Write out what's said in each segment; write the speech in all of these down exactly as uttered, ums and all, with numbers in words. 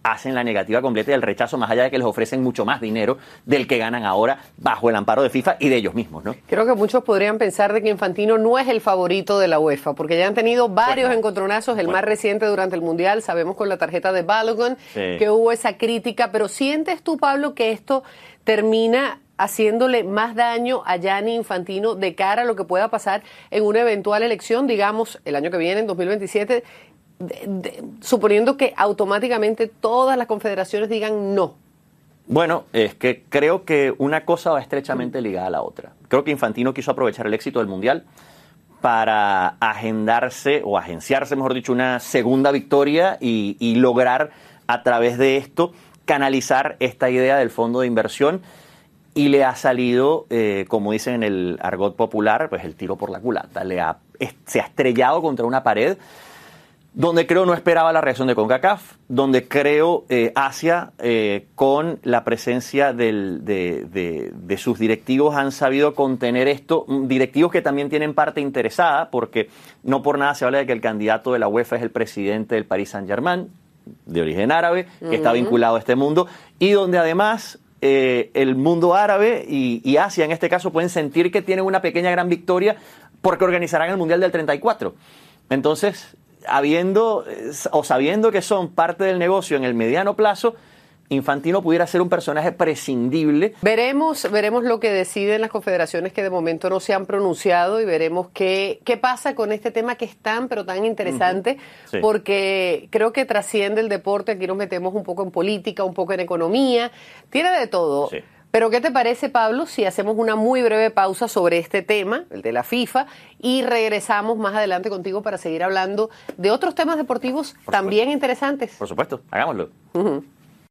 hacen la negativa completa y el rechazo, más allá de que les ofrecen mucho más dinero del que ganan ahora bajo el amparo de FIFA y de ellos mismos, ¿no? Creo que muchos podrían pensar de que Infantino no es el favorito de la UEFA, porque ya han tenido varios bueno, encontronazos, el bueno. más reciente durante el Mundial, sabemos con la tarjeta de Balogun, sí. que hubo esa crítica, pero ¿sientes tú, Pablo, que esto termina haciéndole más daño a Gianni Infantino de cara a lo que pueda pasar en una eventual elección, digamos, el año que viene, en dos mil veintisiete, de, de, suponiendo que automáticamente todas las confederaciones digan no? Bueno, es que creo que una cosa va estrechamente ligada a la otra. Creo que Infantino quiso aprovechar el éxito del Mundial para agendarse, o agenciarse, mejor dicho, una segunda victoria y, y lograr a través de esto canalizar esta idea del fondo de inversión, y le ha salido, eh, como dicen en el argot popular, pues el tiro por la culata. Le ha, es, se ha estrellado contra una pared donde creo no esperaba la reacción de CONCACAF, donde creo eh, Asia, eh, con la presencia del, de, de, de sus directivos, han sabido contener esto, directivos que también tienen parte interesada, porque no por nada se habla de que el candidato de la UEFA es el presidente del Paris Saint-Germain, de origen árabe, que uh-huh. está vinculado a este mundo, y donde además eh, el mundo árabe y, y Asia, en este caso, pueden sentir que tienen una pequeña gran victoria porque organizarán el Mundial del treinta y cuatro. Entonces, habiendo o sabiendo que son parte del negocio en el mediano plazo, Infantino pudiera ser un personaje prescindible. Veremos, veremos lo que deciden las confederaciones que de momento no se han pronunciado, y veremos qué, qué pasa con este tema que es tan, pero tan interesante, uh-huh. sí. porque creo que trasciende el deporte. Aquí nos metemos un poco en política, un poco en economía, tiene de todo. Sí. Pero ¿qué te parece, Pablo, si hacemos una muy breve pausa sobre este tema, el de la FIFA, y regresamos más adelante contigo para seguir hablando de otros temas deportivos Por también supuesto. interesantes? Por supuesto, hagámoslo. Uh-huh.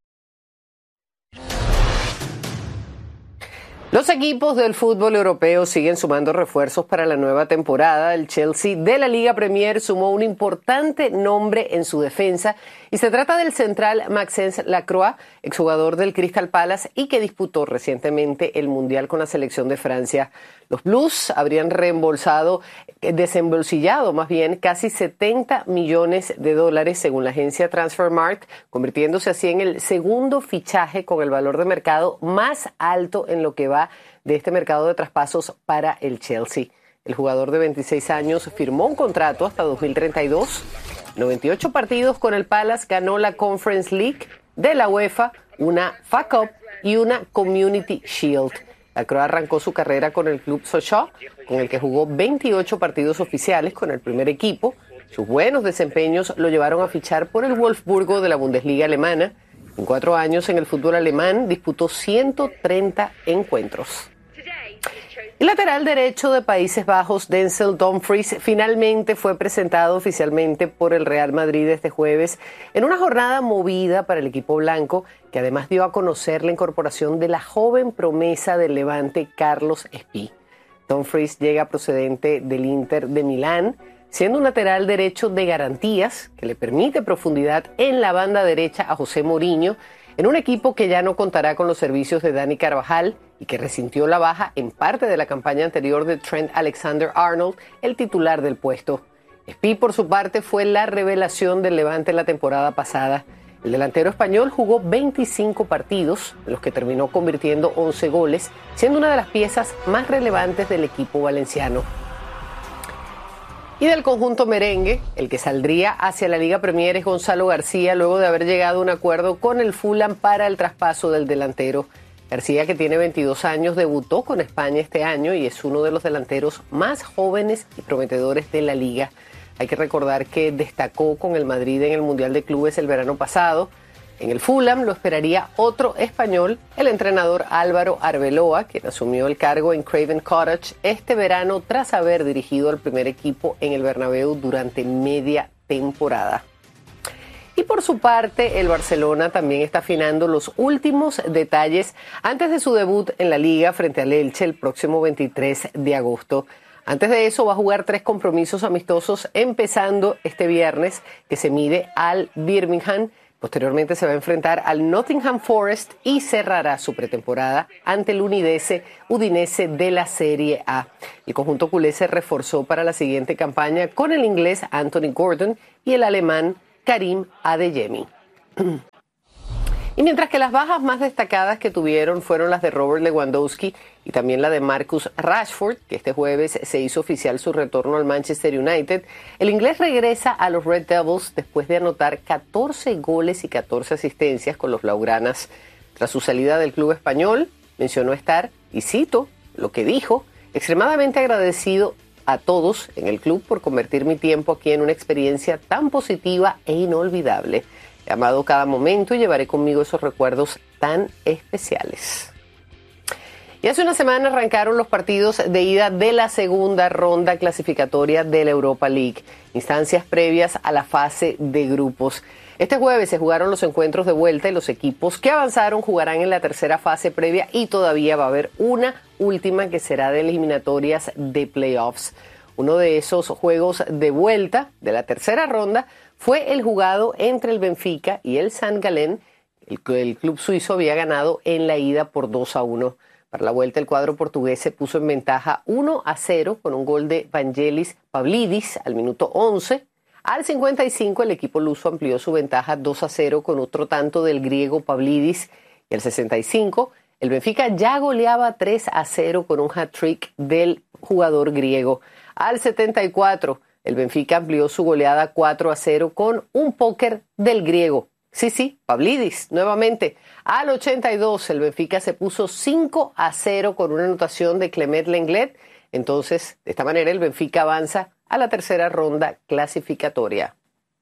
Los equipos del fútbol europeo siguen sumando refuerzos para la nueva temporada. El Chelsea de la Liga Premier sumó un importante nombre en su defensa, y se trata del central Maxence Lacroix, exjugador del Crystal Palace y que disputó recientemente el Mundial con la selección de Francia. Los Blues habrían reembolsado, desembolsillado más bien, casi setenta millones de dólares según la agencia Transfermarkt, convirtiéndose así en el segundo fichaje con el valor de mercado más alto en lo que va de este mercado de traspasos para el Chelsea. El jugador de veintiséis años firmó un contrato hasta dos mil treinta y dos. noventa y ocho partidos con el Palace, ganó la Conference League de la UEFA, una F A Cup y una Community Shield. Lacroix arrancó su carrera con el club Sochaux, con el que jugó veintiocho partidos oficiales con el primer equipo. Sus buenos desempeños lo llevaron a fichar por el Wolfsburgo de la Bundesliga alemana. En cuatro años en el fútbol alemán disputó ciento treinta encuentros. El lateral derecho de Países Bajos, Denzel Dumfries, finalmente fue presentado oficialmente por el Real Madrid este jueves en una jornada movida para el equipo blanco, que además dio a conocer la incorporación de la joven promesa del Levante, Carlos Espí. Dumfries llega procedente del Inter de Milán, siendo un lateral derecho de garantías que le permite profundidad en la banda derecha a José Mourinho, en un equipo que ya no contará con los servicios de Dani Carvajal y que resintió la baja en parte de la campaña anterior de Trent Alexander-Arnold, el titular del puesto. Espí, por su parte, fue la revelación del Levante la temporada pasada. El delantero español jugó veinticinco partidos, en los que terminó convirtiendo once goles, siendo una de las piezas más relevantes del equipo valenciano. Y del conjunto merengue, el que saldría hacia la Liga Premier es Gonzalo García, luego de haber llegado a un acuerdo con el Fulham para el traspaso del delantero. García, que tiene veintidós años, debutó con España este año y es uno de los delanteros más jóvenes y prometedores de la liga. Hay que recordar que destacó con el Madrid en el Mundial de Clubes el verano pasado. En el Fulham lo esperaría otro español, el entrenador Álvaro Arbeloa, quien asumió el cargo en Craven Cottage este verano tras haber dirigido al primer equipo en el Bernabéu durante media temporada. Y por su parte, el Barcelona también está afinando los últimos detalles antes de su debut en la Liga frente al Elche el próximo veintitrés de agosto. Antes de eso va a jugar tres compromisos amistosos, empezando este viernes, que se mide al Birmingham. Posteriormente se va a enfrentar al Nottingham Forest y cerrará su pretemporada ante el Udinese, Udinese de la Serie A. El conjunto culé se reforzó para la siguiente campaña con el inglés Anthony Gordon y el alemán Karim Adeyemi. Y mientras que las bajas más destacadas que tuvieron fueron las de Robert Lewandowski y también la de Marcus Rashford, que este jueves se hizo oficial su retorno al Manchester United, el inglés regresa a los Red Devils después de anotar catorce goles y catorce asistencias con los blaugranas. Tras su salida del club español, mencionó estar, y cito lo que dijo, extremadamente agradecido a todos en el club por convertir mi tiempo aquí en una experiencia tan positiva e inolvidable. He amado cada momento y llevaré conmigo esos recuerdos tan especiales. Y hace una semana arrancaron los partidos de ida de la segunda ronda clasificatoria de la Europa League, instancias previas a la fase de grupos. Este jueves se jugaron los encuentros de vuelta y los equipos que avanzaron jugarán en la tercera fase previa y todavía va a haber una última que será de eliminatorias de playoffs. Uno de esos juegos de vuelta de la tercera ronda fue el jugado entre el Benfica y el Saint Gallen. El, el club suizo había ganado en la ida por dos a uno. Para la vuelta el cuadro portugués se puso en ventaja uno a cero con un gol de Vangelis Pavlidis al minuto once. Al cincuenta y cinco el equipo luso amplió su ventaja dos a cero con otro tanto del griego Pavlidis. Y al sesenta y cinco el Benfica ya goleaba tres a cero con un hat-trick del jugador griego. Al setenta y cuatro el Benfica amplió su goleada cuatro a cero con un póker del griego. Sí, sí, Pavlidis, nuevamente. Al ochenta y dos el Benfica se puso cinco a cero con una anotación de Clement Lenglet. Entonces, de esta manera el Benfica avanza a la tercera ronda clasificatoria.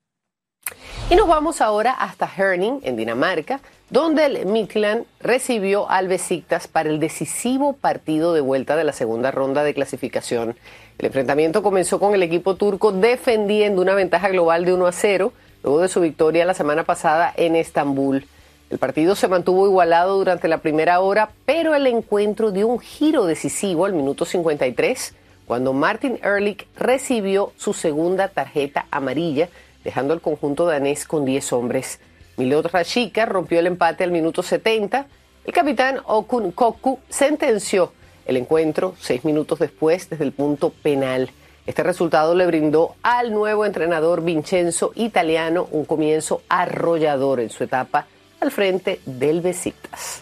Y nos vamos ahora hasta Herning, en Dinamarca, donde el Midtjylland recibió al Besiktas para el decisivo partido de vuelta de la segunda ronda de clasificación. El enfrentamiento comenzó con el equipo turco defendiendo una ventaja global de uno a cero, luego de su victoria la semana pasada en Estambul. El partido se mantuvo igualado durante la primera hora, pero el encuentro dio un giro decisivo al minuto cincuenta y tres, cuando Martin Ehrlich recibió su segunda tarjeta amarilla, dejando al conjunto danés con diez hombres. Milot Rashica rompió el empate al minuto setenta. El capitán Okun Kokku sentenció el encuentro seis minutos después desde el punto penal. Este resultado le brindó al nuevo entrenador Vincenzo Italiano un comienzo arrollador en su etapa al frente del Besiktas.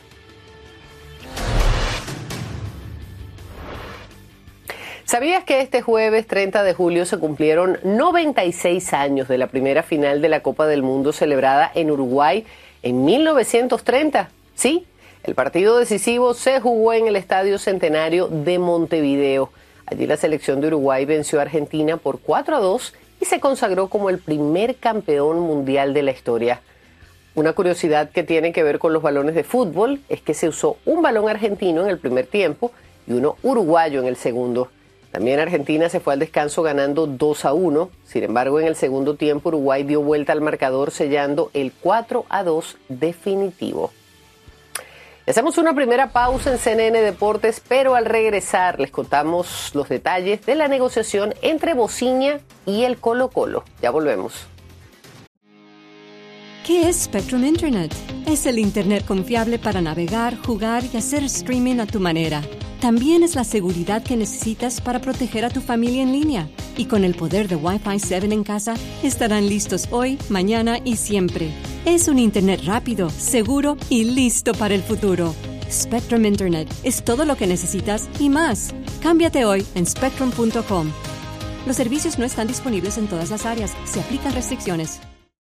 ¿Sabías que este jueves treinta de julio se cumplieron noventa y seis años de la primera final de la Copa del Mundo celebrada en Uruguay en mil novecientos treinta? Sí, el partido decisivo se jugó en el Estadio Centenario de Montevideo. Allí la selección de Uruguay venció a Argentina por cuatro a dos y se consagró como el primer campeón mundial de la historia. Una curiosidad que tiene que ver con los balones de fútbol es que se usó un balón argentino en el primer tiempo y uno uruguayo en el segundo. También Argentina se fue al descanso ganando dos a uno. Sin embargo, en el segundo tiempo Uruguay dio vuelta al marcador sellando el cuatro a dos definitivo. Hacemos una primera pausa en C N N Deportes, pero al regresar les contamos los detalles de la negociación entre Bociña y el Colo-Colo. Ya volvemos. ¿Qué es Spectrum Internet? Es el Internet confiable para navegar, jugar y hacer streaming a tu manera. También es la seguridad que necesitas para proteger a tu familia en línea. Y con el poder de Wi-Fi siete en casa, estarán listos hoy, mañana y siempre. Es un Internet rápido, seguro y listo para el futuro. Spectrum Internet es todo lo que necesitas y más. Cámbiate hoy en spectrum punto com. Los servicios no están disponibles en todas las áreas. Se aplican restricciones.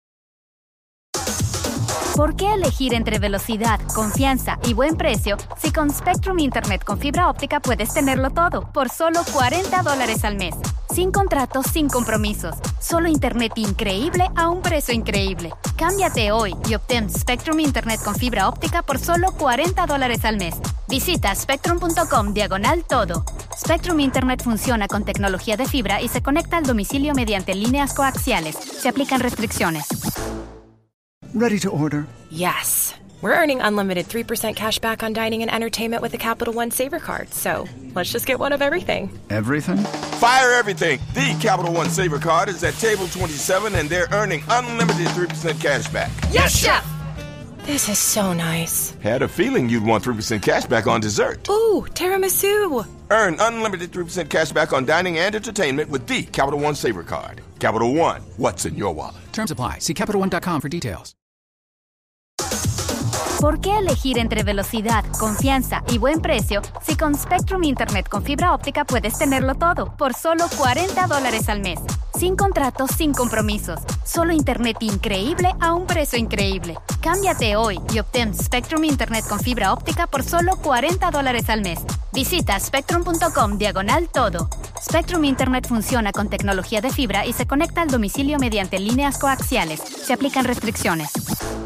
¿Por qué elegir entre velocidad, confianza y buen precio si con Spectrum Internet con fibra óptica puedes tenerlo todo por solo cuarenta dólares al mes? Sin contratos, sin compromisos. Solo Internet increíble a un precio increíble. Cámbiate hoy y obtén Spectrum Internet con fibra óptica por solo cuarenta dólares al mes. Visita spectrum punto com diagonal todo. Spectrum Internet funciona con tecnología de fibra y se conecta al domicilio mediante líneas coaxiales. Se aplican restricciones. Ready to order? Yes. We're earning unlimited three percent cash back on dining and entertainment with the Capital One Saver Card. So let's just get one of everything. Everything? Fire everything. The Capital One Saver Card is at table twenty-seven and they're earning unlimited three percent cash back. Yes, Chef! This is so nice. Had a feeling you'd want three percent cash back on dessert. Ooh, tiramisu. Earn unlimited three percent cash back on dining and entertainment with the Capital One Saver Card. Capital One, what's in your wallet? Terms apply. See Capital One dot com for details. ¿Por qué elegir entre velocidad, confianza y buen precio si con Spectrum Internet con fibra óptica puedes tenerlo todo por solo cuarenta dólares al mes? Sin contratos, sin compromisos. Solo Internet increíble a un precio increíble. Cámbiate hoy y obtén Spectrum Internet con fibra óptica por solo cuarenta dólares al mes. Visita spectrum.com diagonal todo. Spectrum Internet funciona con tecnología de fibra y se conecta al domicilio mediante líneas coaxiales. Se aplican restricciones.